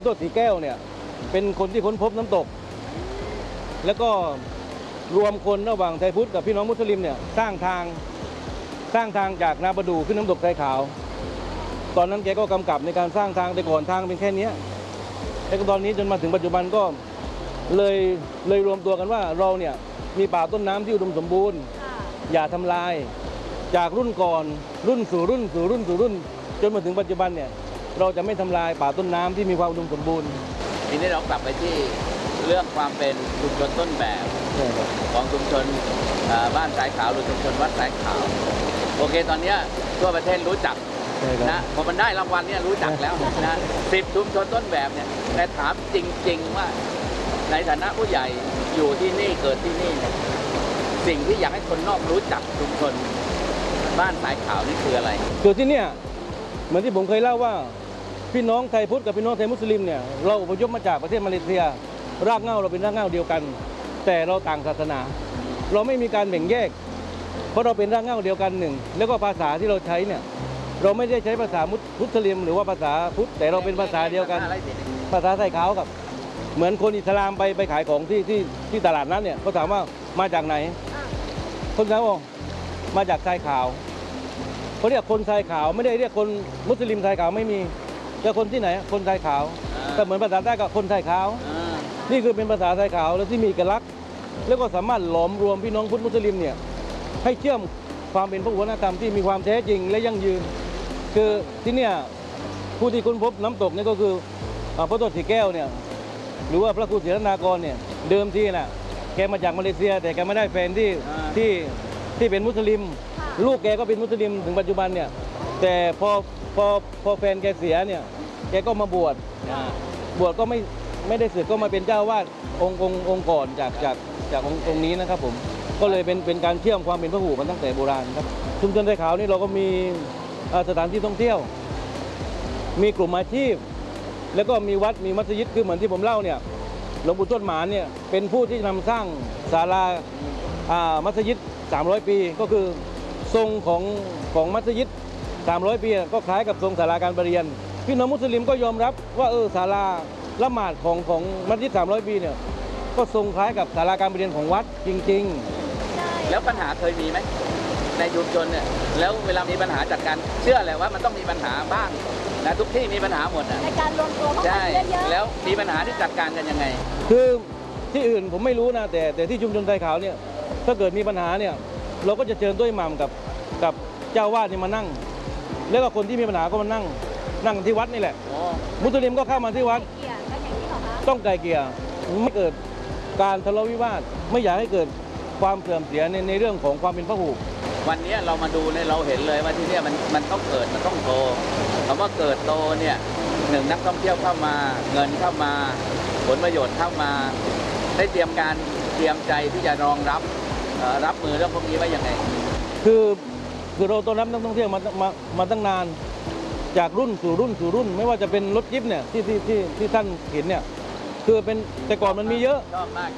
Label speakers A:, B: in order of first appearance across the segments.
A: โตสีแก้วเนี่ยเป็นคนที่ค้นพบน้ำตกแล้วก็รวมคนระหว่างไทยพุทธกับพี่น้องมุสลิมเนี่ยสร้างทางจากนาประดูขึ้นน้ำตกไทรขาวตอนนั้นแกก็กำกับในการสร้างทางแต่ก่อนทางเป็นแค่นี้แล้วก็ตอนนี้จนมาถึงปัจจุบันก็เลยรวมตัวกันว่าเราเนี่ยมีป่าต้นน้ำที่อุดมสมบูรณ์อย่าทำลายจากรุ่นก่อนรุ่นสู่รุ่นสู่รุ่นสู่รุ่นจนมาถึงปัจจุบันเนี่ยเราจะไม่ทำลายป่าต้นน้ำที่มีความอุดมสมบูรณ์
B: ทีนี้เรากลับไปที่เรื่องความเป็นชุมชนต้นแบบของชุมชนบ้านสายขาวหรือชุมชนวัดสายขาวโอเคตอนนี้ทั่วประเทศรู้จักนะพอมันได้รางวัลเนี่ยรู้จักแล้วนะ10 ชุมชนต้นแบบเนี่ยแต่ถามจริงๆว่าในฐานะผู้ใหญ่อยู่ที่นี่เกิดที่นี่เนี่ยสิ่งที่อยากให้คนนอกรู้จักชุมชนบ้านสายขาวนี่คืออะไร
A: คือที่เนี่ยเหมือนที่ผมเคยเล่าว่าพี่น้องไทยพุทธกับพี่น้องไทยมุสลิมเนี่ยเราอพยพมาจากประเทศมาเลเซียรากเหง้าเราเป็นรากเหง้าเดียวกันแต่เราต่างศาสนาเราไม่มีการแบ่งแยกเพราะเราเป็นรากเหง้าเดียวกันหนึ่งแล้วก็ภาษาที่เราใช้เนี่ยเราไม่ได้ใช้ภาษามุสลิมหรือว่าภาษาพุทธแต่เราเป็นภาษาเดียวกันภาษาไทยขาวกับเหมือนคนอิสลามไปขายของที่ตลาดนั้นเนี่ยเขาถามว่ามาจากไหนคนถามว่ามาจากไทยขาวเขาเรียกคนทรายขาวไม่ได้เรียกคนมุสลิมทรายขาวไม่มีจะคนที่ไหนคนทรายขาวแต่เหมือนภาษาใต้ก็คนทรายขาวนี่คือเป็นภาษาทรายขาวแล้วที่มีเอกลักษณ์แล้วก็สามารถหลอมรวมพี่น้องพุทธมุสลิมเนี่ยให้เชื่อมความเป็นพหุวัฒนธรรมที่มีความแท้จริงและยั่งยืนคือที่เนี่ยผู้ที่ค้นพบน้ำตกนี่ก็คือพระโตสีแก้วเนี่ยหรือว่าพระครูศรีรัตนากรเนี่ยเดิมทีน่ะแกมาจากมาเลเซียแต่แกไม่ได้แฟนที่เป็นมุสลิมลูกแกก็เป็นมุสลิมถึงปัจจุบันเนี่ยแต่พอแฟนแกเสียเนี่ยแกก็มาบวชก็ไม่ได้สึกก็มาเป็นเจ้าวาดองค์ก่อนจากองค์นี้นะครับผมก็เลยเป็นการเชื่อมความเป็นพหุมาตั้งแต่โบราณครับชุมชนไทยขาวนี่เราก็มีสถานที่ท่องเที่ยวมีกลุ่มอาชีพแล้วก็มีวัดมีมัสยิดคือเหมือนที่ผมเล่าเนี่ยหลวงปู่ทวดหมานเนี่ยเป็นผู้ที่นำสร้างศาลามัสยิด300 ปีก็คือทรงของมัสยิด300 ปีก็คล้ายกับทรงศาลาการประเรียนพี่น้องมุสลิมก็ยอมรับว่าศาลาละหมาดของมัสยิด300 ปีเนี่ยก็ทรงคล้ายกับศาลาการประเรียนของวัดจริง
B: ๆแล้วปัญหาเคยมีไหมในชุมชนเนี่ยแล้วเวลามีปัญหาจัดการเชื่อแหละว่ามันต้องมีปัญหาบ้างนะทุกที่มีปัญหาหมด
C: ในการรวมตัวของคนเยอะ
B: ๆแล้วมีปัญหาที่จัดการกันยังไง
A: คือที่อื่นผมไม่รู้นะแต่ที่ชุมชนไทยขาวเนี่ยถ้าเกิดมีปัญหาเนี่ยเราก็จะเชิญด้วยหม่ำกับเจ้าวาดนี่มานั่งแล้วก็คนที่มีปัญหาก็มานั่งที่วัดนี่แหละมุสลิมก็เข้ามาที่วัดต้องไกลเกลี่ยไม่เกิดการทะเลาะวิวาทไม่อยากให้เกิดความเสื่อมเสียในเรื่องของความเป็นพหุ
B: วันนี้เรามาดูเนี่ยเราเห็นเลยว่าที่นี่มันต้องเกิดมันต้องโตคำว่าเกิดโตเนี่ย1นักท่องเที่ยวเข้ามาเงินเข้ามาผลประโยชน์เข้ามาได้เตรียมใจที่จะรองรับมือเรื่องพวกนี้ไว้ยังไง
A: คือเราต้อนรับนักท่องเที่ยวมาตั้งนานจากรุ่นสู่รุ่นไม่ว่าจะเป็นรถจิ๊บเนี่ยที่ท่านเห็นเนี่ยคือเป็นแต่ก่อนมันมีเยอะ
B: ชอบมาก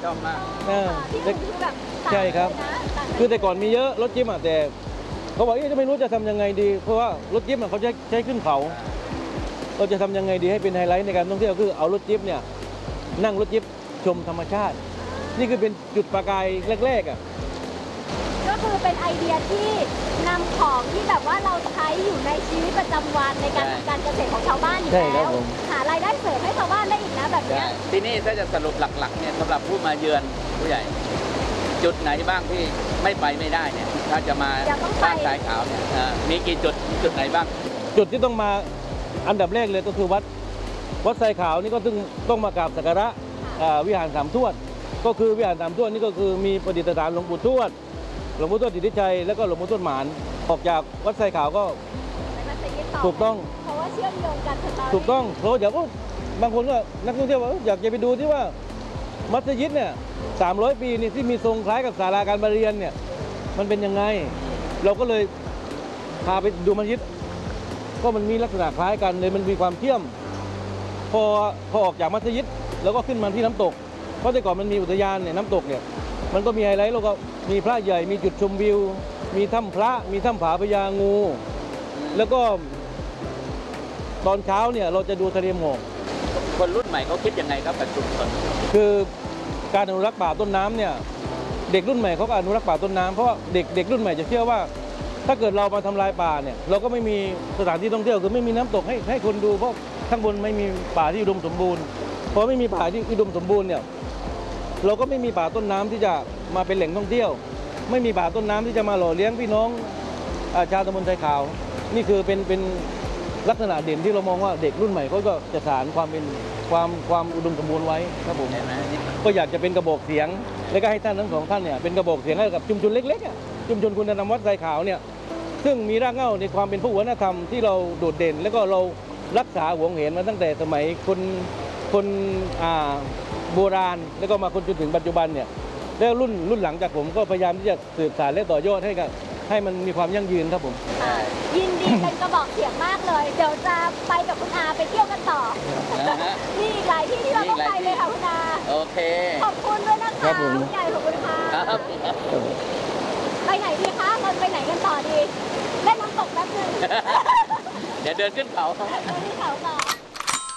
A: ใช่ครับคือแต่ก่อนมีเยอะรถจิ๊บแต่เขาบอกจะไม่รู้จะทำยังไงดีเพราะว่ารถจิ๊บเขาใช้ขึ้นเขาเราจะทำยังไงดีให้เป็นไฮไลท์ในการท่องเที่ยวคือเอารถจิ๊บเนี่ยนั่งรถจิ๊บชมธรรมชาตินี่คือเป็นจุดประกายแรกๆ
C: ก็คือเป็นไอเดียที่นำของที่แบบว่าเราใช้อยู่ในชีวิตประจำวันในการทำการเกษตรของชาวบ้านอยู่แล้วหารายได้เสริมให้ชาวบ้านได้อีกนะแบบนี้
B: ที่นี่ถ้าจะสรุปหลักๆเนี่ยสำหรับผู้มาเยือนผู้ใหญ่จุดไหนบ้างที่ไม่ได้เนี่ยถ้าจะมาบ้านสายขาวเนี่ยมีกี่จุดไหนบ้าง
A: จุดที่ต้องมาอันดับแรกเลยก็คือวัดทรายขาวนี่ก็ต้องมากราบสักการะวิหารสามทวดก็คือวิหารสามทวดนี่ก็คือมีประดิษฐานหลวงปู่ทวดสิทธิชัยแล้วก็หลวงปู่ทวดหมานออกจากวัดทรายขาวก็ถูกต้อง
C: เพราะว่าเชื่อมโยงกัน
A: ถูกต้องเพราะอยากบางคนก็นักท่องเที่ยวอยากจะไปดูที่ว่ามัสยิดเนี่ย300 ปีนี่ที่มีทรงคล้ายกับศาลาการประเรียนเนี่ยมันเป็นยังไงเราก็เลยพาไปดูมัสยิดก็มันมีลักษณะคล้ายกันเลยมันมีความเชื่อมพอออกจากมัสยิดแล้วก็ขึ้นมาที่น้ำตกเพราะแต่ก่อนมันมีอุทยานเนี่ยน้ำตกเนี่ยมันก็มีไฮไลท์แล้วก็มีพระใหญ่มีจุดชมวิวมีถ้ำพระมีถ้ำผาพญางูแล้วก็ตอนเช้าเนี่ยเราจะดูทะเลหมอก
B: คนรุ่นใหม่เขาคิดยังไงครับกับชุมชน
A: คือการอนุรักษ์ป่าต้นน้ำเนี่ยเด็กรุ่นใหม่เขาก็อนุรักษ์ป่าต้นน้ำเพราะว่าเด็กรุ่นใหม่จะเชื่อว่า ถ้าเกิดเรามาทำลายป่าเนี่ยเราก็ไม่มีสถานที่ท่องเที่ยวคือไม่มีน้ำตกให้คนดูเพราะข้างบนไม่มีป่าที่อุดมสมบูรณ์พอไม่มีป่าที่อุดมสมบูรณ์เนี่ยเราก็ไม่มีป่าต้นน้ำที่จะมาเป็นแหล่งท่องเที่ยว ไม่มีป่าต้นน้ำที่จะมาหล่อเลี้ยงพี่น้องชาวตำบลไทยขาวนี่คือเป็นลักษณะเด่นที่เรามองว่าเด็กรุ่นใหม่เขาก็จะสานความเป็นความอุดมสมบูรณ์ไว้ครับผม
B: ใช่ไหม
A: ก็อยากจะเป็นกระบอกเสียงและก็ให้ท่านทั้งสองท่านเนี่ยเป็นกระบอกเสียงให้กับชุมชนเล็กๆอ่ะชุมชนคุณธรรมวัดไทยขาวเนี่ยซึ่งมีรากเหง้าในความเป็นพหุวัฒนธรรมที่เราโดดเด่น แล้วก็เรารักษาหวงเห็นมาตั้งแต่สมัยคนโบราณแล้วก็มาคนจนถึงปัจจุบันเนี่ยแล้วรุ่นหลังจากผมก็พยายามที่จะสืบสานและต่อยอดให้มันมีความยั่งยืนครับผม
C: ค่ะยินดีเป็นกระบอกเสียงมากเลย เดี๋ยวจะไปกับคุณอาไปเที่ยวกันต่อ
B: นะฮะ
C: มีอีกหลายที่ที่เราต้องไปเลยค่ะคุณอา
B: โอเค
C: ขอบคุณด้วยนะ
A: ครั
C: คะ
A: บผม
C: ลูกใหญ่ขอบคุณค่ะ
B: ครับ
C: ไปไหนดีคะเราไปไหนกันต่อดีเล่นน้ำตกแป๊บนึง
B: เดี๋ยวเดินขึ้นเขา
C: เดินที่เขาต่อ